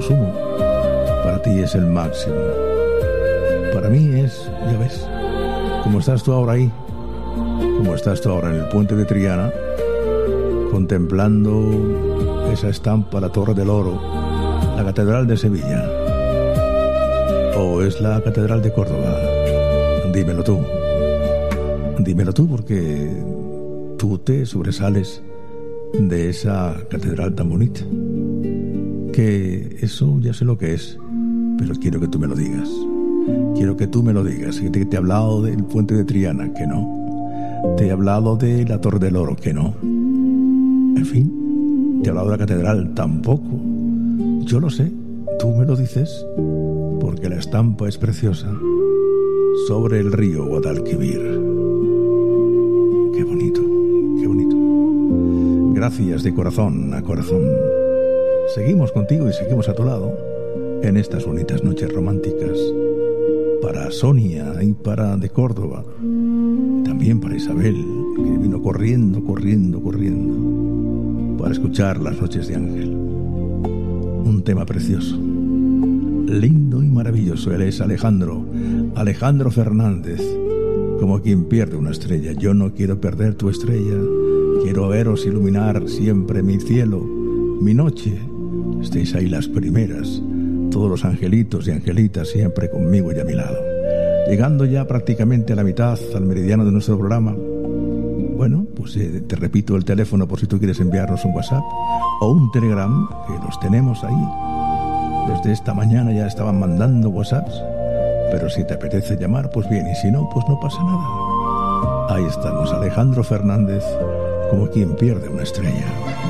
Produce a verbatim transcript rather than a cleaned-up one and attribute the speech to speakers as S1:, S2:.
S1: lo sumo. Para ti es el máximo. Para mí es, ya ves, como estás tú ahora ahí, como estás tú ahora en el puente de Triana, contemplando esa estampa, la Torre del Oro, la Catedral de Sevilla, o es la Catedral de Córdoba. Dímelo tú. Dímelo tú, porque tú te sobresales de esa catedral tan bonita. Que eso ya sé lo que es, pero quiero que tú me lo digas. Quiero que tú me lo digas. Que te, te he hablado del puente de Triana, que no. Te he hablado de la Torre del Oro, que no. En fin, te he hablado de la catedral, tampoco. Yo lo sé, tú me lo dices, porque la estampa es preciosa sobre el río Guadalquivir. Qué bonito, qué bonito. Gracias de corazón a corazón. Seguimos contigo y seguimos a tu lado en estas bonitas noches románticas. Para Sonia y para de Córdoba. También para Isabel, que vino corriendo, corriendo, corriendo para escuchar Las Noches de Ángel. Un tema precioso, lindo y maravilloso. Él es Alejandro, Alejandro Fernández, como quien pierde una estrella. Yo no quiero perder tu estrella, quiero veros iluminar siempre mi cielo, mi noche. Estéis ahí las primeras, todos los angelitos y angelitas siempre conmigo y a mi lado. Llegando ya prácticamente a la mitad, al meridiano de nuestro programa. Bueno, pues eh, te repito el teléfono por si tú quieres enviarnos un WhatsApp o un Telegram, que los tenemos ahí. Desde esta mañana ya estaban mandando WhatsApps, pero si te apetece llamar, pues bien, y si no, pues no pasa nada. Ahí estamos, Alejandro Fernández, como quien pierde una estrella.